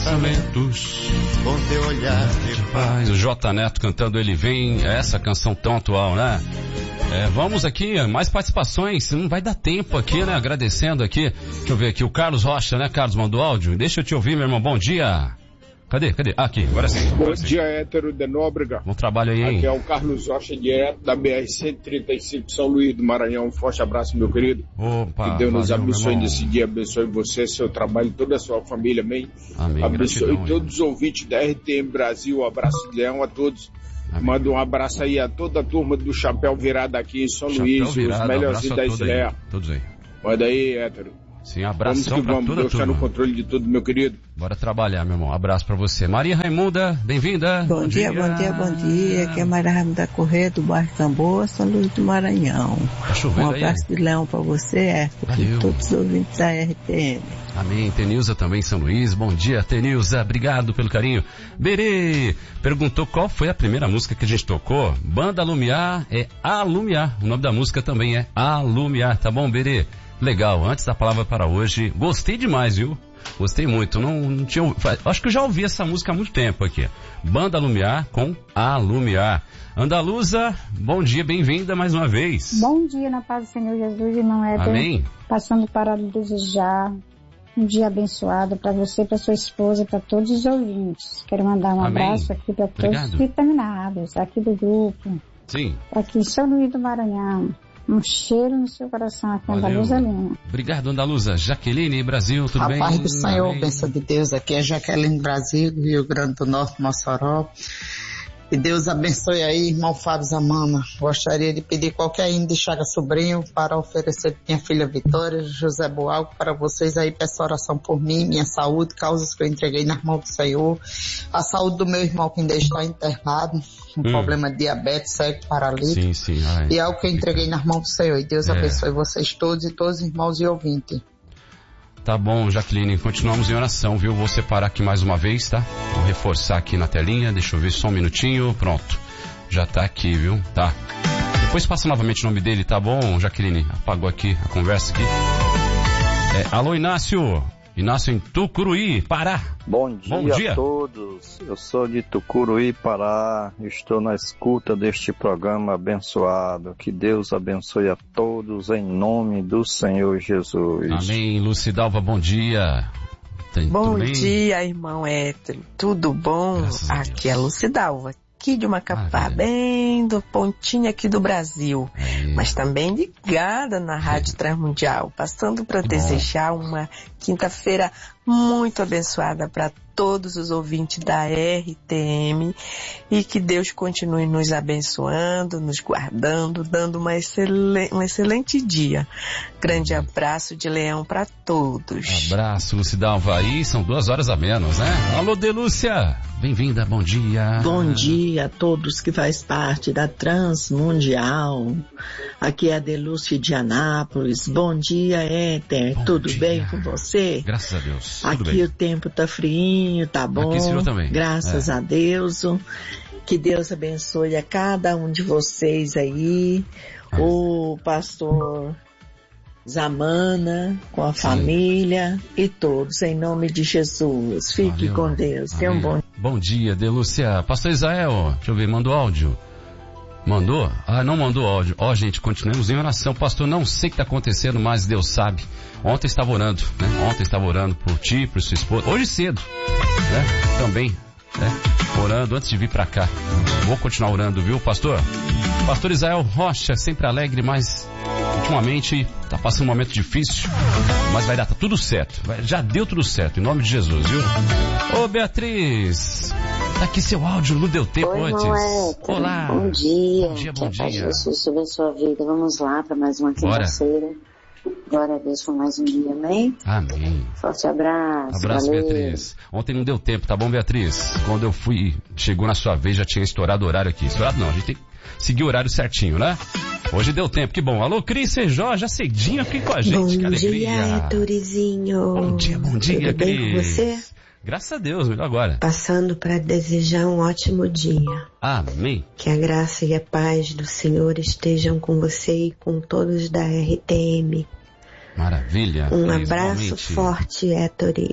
pensamentos, com teu olhar de paz. O J Neto cantando Ele Vem, essa canção tão atual, né? Vamos aqui, mais participações, não vai dar tempo aqui, né? Agradecendo aqui, deixa eu ver aqui, o Carlos Rocha, né? Carlos mandou áudio, deixa eu te ouvir, meu irmão, bom dia. Cadê? Aqui, agora sim. Bom dia, Hétero de Nóbrega. Bom trabalho aí, hein? Aqui é o Carlos Rocha, direto da BR-135, São Luís do Maranhão. Um forte abraço, meu querido. Opa, que Deus nos valeu, abençoe nesse dia, abençoe você, seu trabalho, toda a sua família, amém? Amém. Abençoe Gratidão, todos os ouvintes da RTM Brasil, um abraço de leão a todos. Amém. Manda um abraço aí a toda a turma do Chapéu Virado aqui em São Luís, os melhorzinhos da Israel. Todos aí. Manda aí, Hétero. Sim, abração pra toda a Deus está turma. no controle de tudo, meu querido. Bora trabalhar, meu irmão. Abraço pra você. Maria Raimunda, bem-vinda. Bom dia. Aqui é Maria Raimunda Corrêa, do bairro Camboa, São Luís do Maranhão. Tá chovendo um abraço de leão pra você, Hércules, e todos os ouvintes da RTM. Amém. Tenilza também, São Luís. Bom dia, Tenilza. Obrigado pelo carinho. Berê perguntou qual foi a primeira música que a gente tocou. Banda Alumiar é Alumiar. O nome da música também é Alumiar. Tá bom, Berê? Legal, antes da palavra para hoje, gostei demais, viu? Gostei muito, não tinha, acho que eu já ouvi essa música há muito tempo aqui. Banda Alumiar com Alumiar. Andaluza, bom dia, bem-vinda mais uma vez. Bom dia, na paz do Senhor Jesus, irmão Éder. Amém. Passando para desejar um dia abençoado para você, para sua esposa, para todos os ouvintes. Quero mandar um abraço aqui para todos os vitaminados aqui do grupo. Sim. Aqui em São Luís do Maranhão. Um cheiro no seu coração aqui, Andaluza Lima. Obrigado, Andaluza. Jaqueline, Brasil, tudo bem? A paz do Senhor, bênção de Deus. Aqui é Jaqueline Brasil, do Rio Grande do Norte, Mossoró. Que Deus abençoe aí, irmão Fábio Zamana. Gostaria de pedir qualquer hino de Chaga Sobrinho para oferecer minha filha Vitória, José Boalco, para vocês aí. Peço oração por mim, minha saúde, causas que eu entreguei nas mãos do Senhor. A saúde do meu irmão que ainda está internado, com problema de diabetes, cego, paralítico. Sim. E é o que eu entreguei nas mãos do Senhor. E Deus abençoe vocês todos e todos os irmãos e ouvintes. Tá bom, Jaqueline, continuamos em oração, viu? Vou separar aqui mais uma vez, tá? Vou reforçar aqui na telinha, deixa eu ver só um minutinho, pronto. Já tá aqui, viu? Tá. Depois passa novamente o nome dele, tá bom, Jaqueline? Apagou aqui a conversa aqui. Alô, Inácio. Inácio em Tucuruí, Pará. Bom dia a todos. Eu sou de Tucuruí, Pará. Estou na escuta deste programa abençoado. Que Deus abençoe a todos em nome do Senhor Jesus. Amém. Lucidalva, bom dia. Bom dia, irmão Hétero. Tudo bom? Aqui é Lucidalva. Aqui de Macapá, bem do pontinho aqui do Brasil, mas também ligada na Rádio Transmundial, passando para desejar uma quinta-feira muito abençoada para todos os ouvintes da RTM e que Deus continue nos abençoando, nos guardando, dando um excelente dia. Grande abraço de leão para todos. Abraço, Lucidalva. Aí são 2 horas a menos, né? Alô, Delúcia. Bem-vinda, bom dia. Bom dia a todos que faz parte da Transmundial. Aqui é a Delúcia de Anápolis. Bom dia, Éter. Tudo bem com você? Graças a Deus. Tudo bem. O tempo tá friinho, tá bom? Aqui esfriou também. Graças a Deus. Que Deus abençoe a cada um de vocês aí. O pastor Zamana, com a família e todos, em nome de Jesus. Fique com Deus. Tenha um bom dia. Bom dia, Delúcia. Pastor Israel, deixa eu ver, mandou áudio. Mandou? Não mandou áudio. Gente, continuemos em oração. Pastor, não sei o que está acontecendo, mas Deus sabe. Ontem estava orando, né? Ontem estava orando por ti, por sua esposa. Hoje cedo, né? Também, né? Orando antes de vir para cá. Vou continuar orando, viu, pastor? Pastor Israel Rocha, sempre alegre, mas ultimamente tá passando um momento difícil, mas vai dar, tá tudo certo. Já deu tudo certo, em nome de Jesus, viu? Ô, Beatriz, tá aqui seu áudio, não deu tempo antes. Olá. Bom dia. Bom dia. Jesus abençoe a sua vida. Vamos lá para mais uma quinta-feira. Glória a Deus por mais um dia, amém? Amém. Forte abraço. Abraço, valeu. Beatriz. Ontem não deu tempo, tá bom, Beatriz? Quando eu fui, chegou na sua vez, já tinha estourado o horário aqui. Estourado não, a gente tem que seguir o horário certinho, né? Hoje deu tempo, que bom. Alô, Cris Sejó, já cedinho aqui com a gente, que alegria. Bom dia, Héctorizinho. Bom dia, Tudo bem com você? Graças a Deus, melhor agora. Passando para desejar um ótimo dia. Amém. Que a graça e a paz do Senhor estejam com você e com todos da RTM. Maravilha. Um abraço forte, Héctori.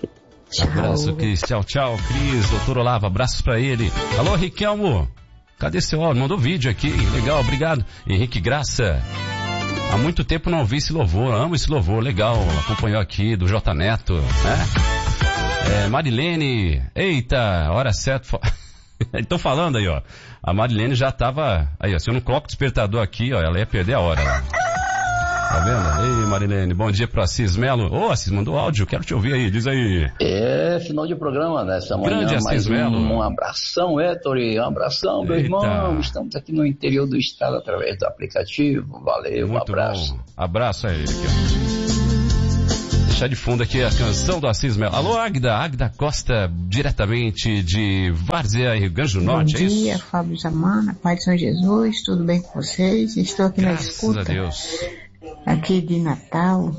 Tchau. Abraço, Cris. Tchau, Cris. Doutor Olavo, abraços pra ele. Alô, Riquelmo. Cadê seu áudio? Mandou vídeo aqui. Legal, obrigado. Henrique Graça. Há muito tempo não ouvi esse louvor. Amo esse louvor. Legal. Acompanhou aqui do J Neto, né? Marilene. Eita, hora certa. Estão falando aí, ó. A Marilene já tava... Aí, ó, se eu não coloco o despertador aqui, ó, ela ia perder a hora. Tá vendo? Ei, Marilene, bom dia pro Assis Melo. Ô, Assis, mandou áudio, quero te ouvir aí, diz aí. Final de programa nessa manhã. Grande Assis Melo. Um abração, Héctor, um abração, meu irmão. Estamos aqui no interior do estado através do aplicativo. Valeu, muito um abraço. Bom. Abraço a ele aqui. Deixar de fundo aqui a canção do Assis Melo. Alô, Águida Costa, diretamente de Várzea, Rio Grande do Norte, é isso? Bom dia, Fábio Zamana, Pai de São Jesus, tudo bem com vocês? Estou aqui na escuta. Graças a Deus. Aqui de Natal.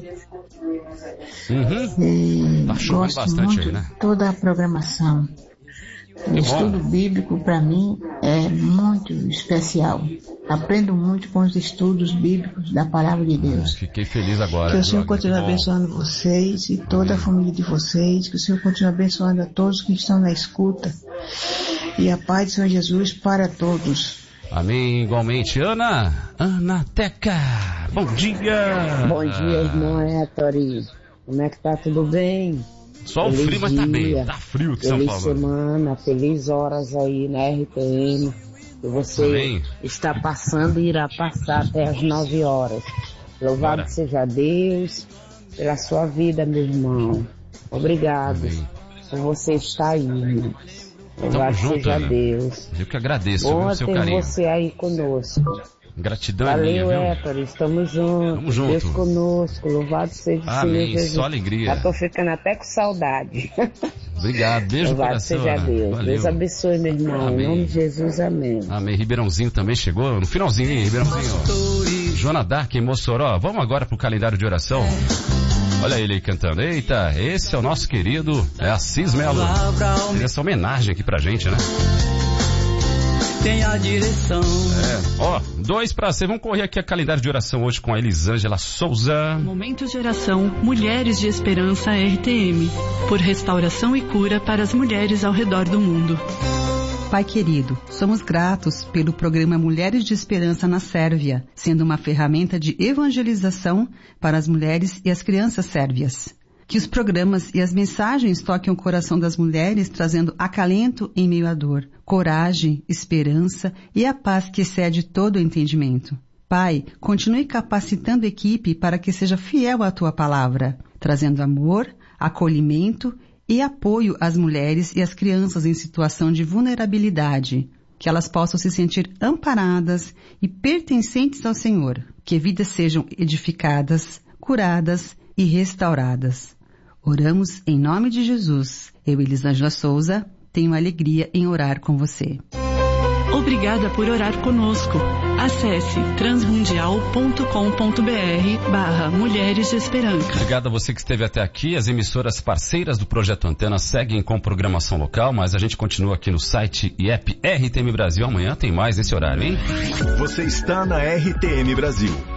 E tá gosto bastante muito aí, né? de toda a programação. O estudo bíblico para mim é muito especial. Aprendo muito com os estudos bíblicos da Palavra de Deus. Fiquei feliz agora. Que o Senhor continue abençoando vocês e toda a família de vocês. Que o Senhor continue abençoando a todos que estão na escuta. E a paz de São Jesus para todos. Amém, igualmente. Ana Teca, bom dia. Bom dia, irmão Héctor. Como é que tá? Tudo bem? Só feliz o frio, mas tá bem. Tá frio que São Paulo. Feliz semana, feliz horas aí na RTM. Que você está passando e irá passar até as 9 horas. Louvado seja Deus pela sua vida, meu irmão. Obrigado por você estar aí, irmão. Louvado seja Deus. Eu que agradeço o seu carinho. Você aí conosco. Gratidão é minha, viu? Valeu, Héctor, estamos juntos. Tamo junto. Deus conosco, louvado seja o Senhor Jesus. Só alegria. Já tô ficando até com saudade. Obrigado, beijo no coração. Louvado seja Deus. Valeu. Deus abençoe, meu irmão. Amém. Em nome de Jesus, amém. Amém. Ribeirãozinho também chegou, no finalzinho, hein, Ribeirãozinho. Joana Dark em Mossoró. Vamos agora pro calendário de oração. Olha ele aí cantando. Eita, esse é o nosso querido Assis Melo. Fez essa homenagem aqui pra gente, né? Tem a direção. 2 para 6. Vamos correr aqui a calendário de oração hoje com a Elisângela Souza. Momento de oração Mulheres de Esperança RTM. Por restauração e cura para as mulheres ao redor do mundo. Pai querido, somos gratos pelo programa Mulheres de Esperança na Sérvia, sendo uma ferramenta de evangelização para as mulheres e as crianças sérvias. Que os programas e as mensagens toquem o coração das mulheres, trazendo acalento em meio à dor, coragem, esperança e a paz que excede todo o entendimento. Pai, continue capacitando a equipe para que seja fiel à Tua palavra, trazendo amor, acolhimento e apoio às mulheres e às crianças em situação de vulnerabilidade, que elas possam se sentir amparadas e pertencentes ao Senhor, que vidas sejam edificadas, curadas e restauradas. Oramos em nome de Jesus. Eu, Elisângela Souza, tenho alegria em orar com você. Obrigada por orar conosco. Acesse transmundial.com.br/Mulheres de Esperança. Obrigado a você que esteve até aqui. As emissoras parceiras do Projeto Antena seguem com programação local, mas a gente continua aqui no site e app RTM Brasil. Amanhã tem mais nesse horário, hein? Você está na RTM Brasil.